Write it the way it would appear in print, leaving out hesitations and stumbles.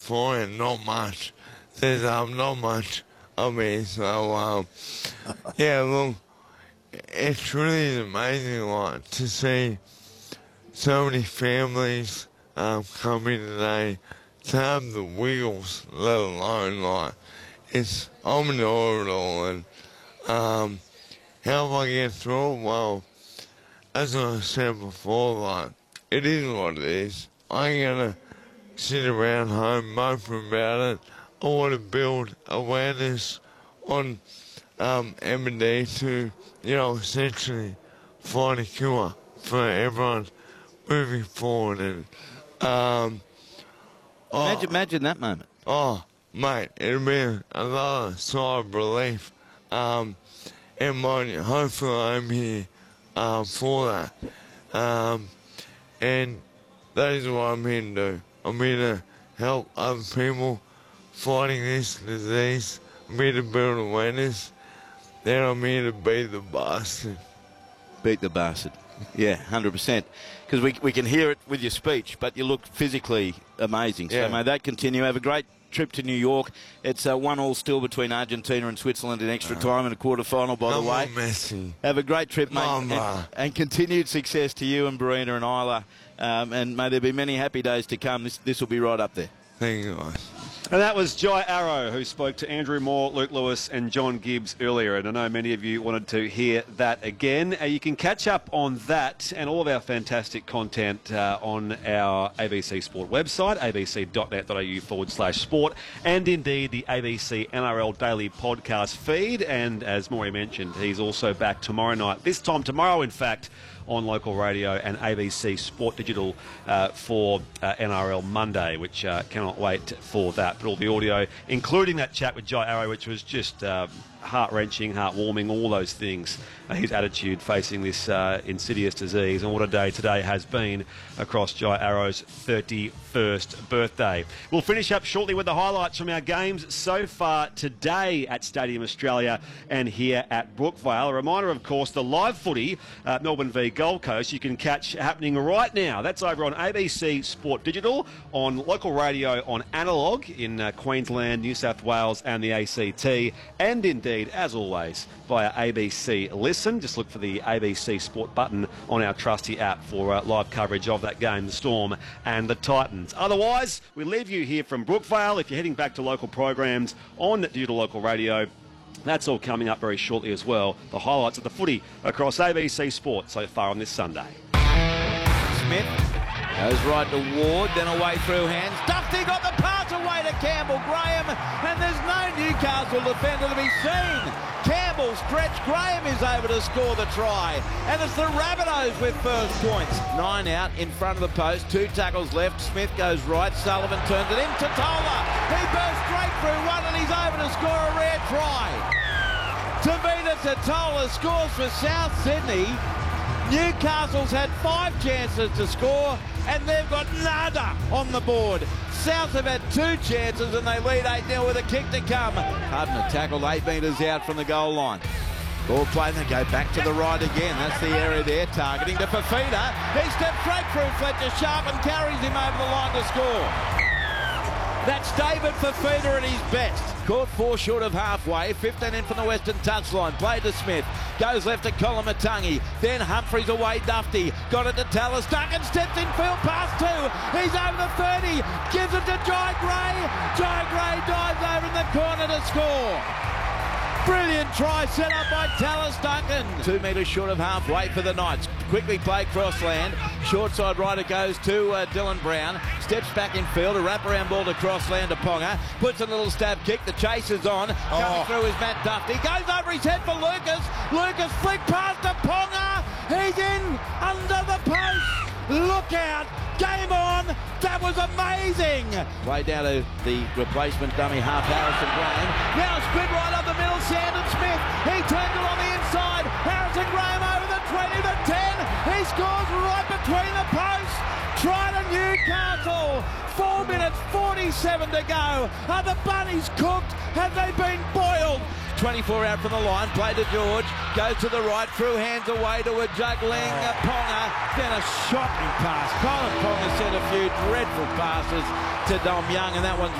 for it, not much. There's not much of me, so yeah, look, it truly is amazing, like, to see so many families coming today to have the wheels, let alone, like, I'm in all, and how I get through it, well, as I said before, like, it is what it is. I ain't gonna sit around home moping about it. I want to build awareness on M&D to, essentially find a cure for everyone moving forward. And imagine that moment. Oh, mate, it'll be another sigh of relief. And hopefully I'm here for that. And that is what I'm here to do. I'm here to help other people fighting this disease. I'm here to build awareness. Then I'm here to beat the bastard. Beat the bastard. Yeah, 100%. Because we can hear it with your speech, but you look physically amazing. Yeah. So may that continue. Have a great trip to New York. It's 1-1 still between Argentina and Switzerland in extra time in a quarter-final, by the way. Messi. Have a great trip, mate. And continued success to you and Barina and Isla. And may there be many happy days to come. This will be right up there. Thank you, guys. And that was Jai Arrow, who spoke to Andrew Moore, Luke Lewis and John Gibbs earlier. And I know many of you wanted to hear that again. You can catch up on that and all of our fantastic content on our ABC Sport website, abc.net.au/sport, and indeed the ABC NRL Daily podcast feed. And as Maury mentioned, he's also back tomorrow night. This time tomorrow, in fact, on local radio and ABC Sport Digital for NRL Monday, which cannot wait for that. But all the audio, including that chat with Jai Arrow, which was just heart-wrenching, heart-warming, all those things. His attitude facing this insidious disease, and what a day today has been across Jai Arrow's 31st birthday. We'll finish up shortly with the highlights from our games so far today at Stadium Australia and here at Brookvale. A reminder, of course, the live footy, Melbourne v Gold Coast, you can catch happening right now. That's over on ABC Sport Digital, on local radio on Analog in Queensland, New South Wales and the ACT, and indeed, as always, via ABC Listen. Just look for the ABC Sport button on our trusty app for live coverage of that game, the Storm and the Titans. Otherwise, we leave you here from Brookvale. If you're heading back to local programs on Digital Local Radio, that's all coming up very shortly as well. The highlights of the footy across ABC Sport so far on this Sunday. Smith goes right to Ward, then away through hands. Dufty got the pass away to Campbell Graham, and there's no Newcastle defender to be seen. Campbell stretched, Graham is able to score the try, and it's the Rabbitohs with first points. 9 out in front of the post, 2 tackles left. Smith goes right, Sullivan turns it in. Totola, he bursts straight through one, and he's able to score a rare try. Tavita Totola scores for South Sydney. Newcastle's had 5 chances to score, and they've got nada on the board. South have had 2 chances, and they lead 8-0 with a kick to come. Hardner tackled 8 metres out from the goal line. Ball play, and they go back to the right again. That's the area they're targeting to Fafita. He steps straight through Fletcher Sharp and carries him over the line to score. That's David Fafita at his best. Caught 4 short of halfway, 15 in from the western touchline. Played to Smith, goes left to Colomatungi, then Humphries away, Dufty, got it to Tallis, Duncan steps in field, past 2, he's over the 30, gives it to Jai Gray, Jai Gray dives over in the corner to score. Brilliant try set up by Tallis Duncan. 2 metres short of halfway for the Knights. Quickly play crossland. Short side rider goes to Dylan Brown. Steps back in field. A wraparound ball to crossland to Ponga. Puts a little stab kick. The chase is on. Coming through is Matt Dufty. Goes over his head for Lucas. Lucas flick past to Ponga. He's in under the post. Look out. Game on. That was amazing. Play down to the replacement dummy half, Harrison Graham. Now a sprint right up the middle, Sandon Smith. He turns it on the inside. Harrison Graham over the 20 to 10. He scores right between the posts. Try to Newcastle. 4 minutes 47 to go. Are the bunnies cooked? Have they been boiled? 24 out from the line, play to George, goes to the right, through hands away to a juggling Ponga, then a shocking pass. Colin Ponga sent a few dreadful passes to Dom Young, and that one's